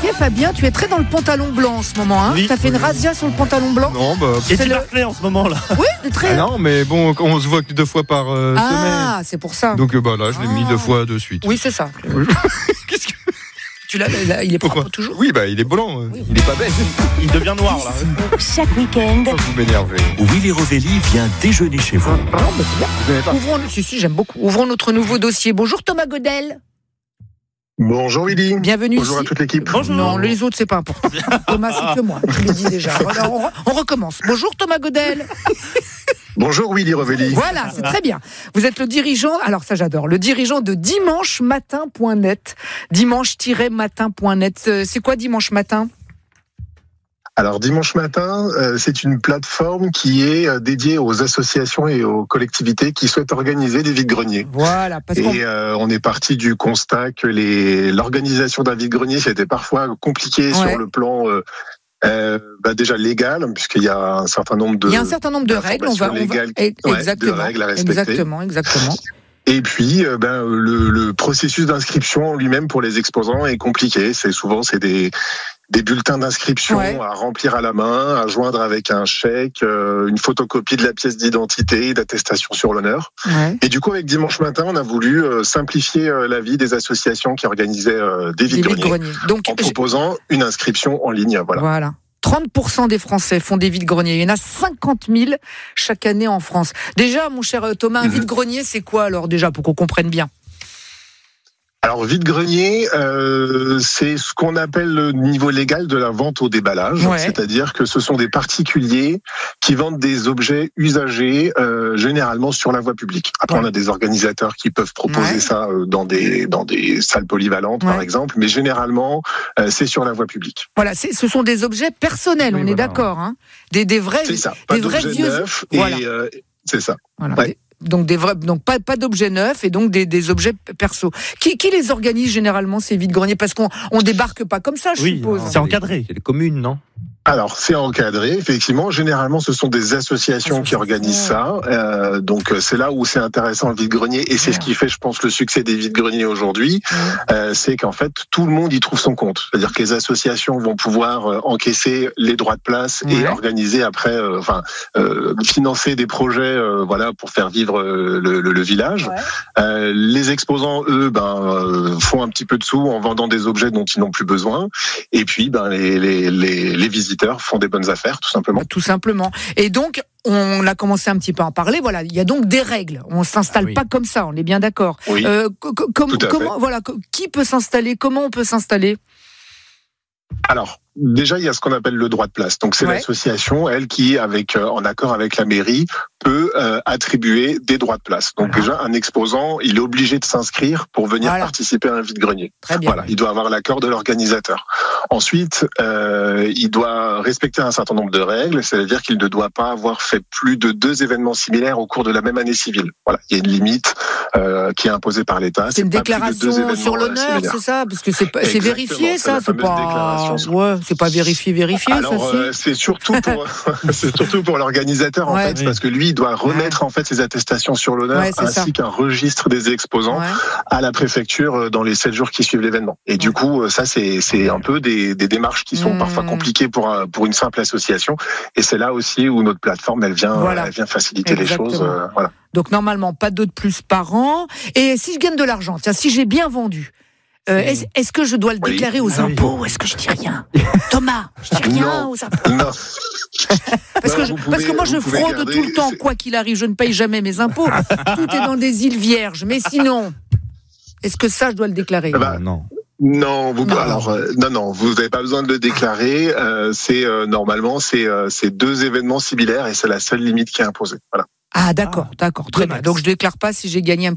remarqué, Fabien, tu es très dans le pantalon blanc en ce moment. Hein. Oui. T'as fait une razzia sur le pantalon blanc. Non, bah. Et C'est tu le- Barclay en ce moment là. Oui, très. Non, mais bon, on se voit que 2 fois par semaine. Ah, c'est pour ça. Donc bah là, je l'ai mis 2 fois de suite. Oui, c'est ça. Qu'est-ce que... Tu l'as, il est propre Pourquoi toujours. Oui, bah il est blanc. Oui. Il est pas bête. Il devient noir là. Chaque week-end, Vous m'énervez. Willy Rovelli vient déjeuner chez vous. Ah, bah, c'est bien. Vous n'avez pas. Si, j'aime beaucoup. Ouvrons notre nouveau dossier. Bonjour Thomas Godel. Bonjour Willy. Bienvenue Bonjour ici. à toute l'équipe. Bonjour. Non, les autres, c'est pas important. Thomas, c'est que moi. Je le dis déjà. Alors, on recommence. Bonjour Thomas Godel. Bonjour Willy Rovelli. Voilà, c'est très bien. Vous êtes le dirigeant, alors ça j'adore, le dirigeant de dimanchematin.net. Dimanche-matin.net. C'est quoi Dimanche Matin ? Alors Dimanche Matin, c'est une plateforme qui est dédiée aux associations et aux collectivités qui souhaitent organiser des vides-greniers. Voilà, parce qu'on... Et on est parti du constat que l'organisation d'un vide-grenier, c'était parfois compliqué Ouais. sur le plan déjà légal, puisqu'il y a un certain nombre de... Il y a un certain nombre de règles, on va... légales, Exactement, de règles à respecter. exactement. Et puis, le processus d'inscription en lui-même pour les exposants est compliqué. C'est des bulletins d'inscription Ouais. à remplir à la main, à joindre avec un chèque, une photocopie de la pièce d'identité, d'attestation sur l'honneur. Ouais. Et du coup, avec Dimanche Matin, on a voulu simplifier la vie des associations qui organisaient des Des vides-greniers vide-greniers. Donc, en proposant une inscription en ligne. Voilà. 30% des Français font des vides-greniers. Il y en a 50 000 chaque année en France. Déjà, mon cher Thomas, un vide-grenier, c'est quoi alors déjà, pour qu'on comprenne bien ? Alors vide-grenier, c'est ce qu'on appelle le niveau légal de la vente au déballage, Ouais. c'est-à-dire que ce sont des particuliers qui vendent des objets usagés généralement sur la voie publique. Après, Ouais. on a des organisateurs qui peuvent proposer Ouais. ça dans des salles polyvalentes, Ouais. par exemple, mais généralement, c'est sur la voie publique. Voilà, ce sont des objets personnels, Oui, on est voilà. d'accord. Hein, des vrais, C'est ça, pas des vrais d'objets vieux. neufs, Voilà. et c'est ça. Voilà. Ouais. Donc pas d'objets neufs et donc des objets perso. Qui les organise généralement ces vides-greniers ? Parce qu'on débarque pas comme ça, je Oui, suppose. c'est encadré. C'est les communes, non ? Alors, c'est encadré, effectivement. Généralement, ce sont des associations qui organisent ça. Donc, c'est là où c'est intéressant, le vide-grenier. Et c'est ce qui fait, je pense, le succès des vide-greniers aujourd'hui. C'est qu'en fait, tout le monde y trouve son compte. C'est-à-dire que les associations vont pouvoir encaisser les droits de place et organiser après, financer des projets pour faire vivre le village. Ouais. Les exposants, eux, font un petit peu de sous en vendant des objets dont ils n'ont plus besoin. Et puis, les visiteurs font des bonnes affaires, tout simplement. Tout simplement. Et donc, on a commencé un petit peu à en parler. Voilà, il y a donc des règles. On s'installe pas comme ça. On est bien d'accord. Oui. Comment fait. voilà, qui peut s'installer ? Comment on peut s'installer ? Alors, déjà, il y a ce qu'on appelle le droit de place. Donc, c'est l'association, elle, qui, en accord avec la mairie, peut attribuer des droits de place. Donc, déjà, un exposant, il est obligé de s'inscrire pour venir participer à un vide-grenier. Très bien. Voilà, il doit avoir l'accord de l'organisateur. Ensuite, il doit respecter un certain nombre de règles, c'est-à-dire qu'il ne doit pas avoir fait plus de 2 événements similaires au cours de la même année civile. Voilà, il y a une limite qui est imposée par l'État. C'est une pas plus de 2 déclaration événements sur l'honneur, similaires. c'est ça ? Parce que c'est vérifié, ça. la C'est fameuse pas. déclaration. Ouais, c'est pas vérifié. Alors, ça, c'est surtout pour l'organisateur, en fait, parce que lui, il doit remettre, en fait, ses attestations sur l'honneur, ainsi qu'un registre des exposants à la préfecture dans les 7 jours qui suivent l'événement. Et du coup, ça, c'est un peu des démarches qui sont parfois compliquées pour une simple association. Et c'est là aussi où notre plateforme, elle vient faciliter les choses. Voilà. Donc, normalement, pas 2 de plus par an. Et si je gagne de l'argent, tiens, si j'ai bien vendu, est-ce que je dois le déclarer aux impôts ? Est-ce que je dis rien ? Thomas, je dis rien aux impôts. Non. Parce que moi, je fraude tout le temps, quoi qu'il arrive, je ne paye jamais mes impôts. Tout est dans des îles vierges. Mais sinon, est-ce que ça, je dois le déclarer ? Non. Non, vous n'avez pas besoin de le déclarer. Normalement, c'est 2 événements similaires et c'est la seule limite qui est imposée. Voilà. Ah, d'accord, très bien. Donc, je déclare pas si j'ai gagné un